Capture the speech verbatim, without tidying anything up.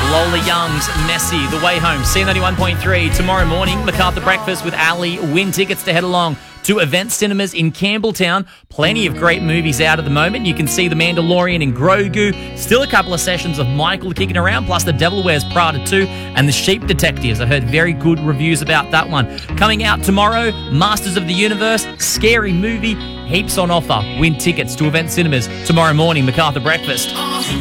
Lola Young's Messy, The Way Home, C ninety-one point three. Tomorrow morning, MacArthur Breakfast with Ali. Win tickets to head along to Event Cinemas in Campbelltown. Plenty of great movies out at the moment. You can see The Mandalorian and Grogu. Still a couple of sessions of Michael kicking around, plus The Devil Wears Prada two and The Sheep Detectives. I heard very good reviews about that one. Coming out tomorrow, Masters of the Universe, scary movie, heaps on offer. Win tickets to Event Cinemas tomorrow morning, MacArthur Breakfast.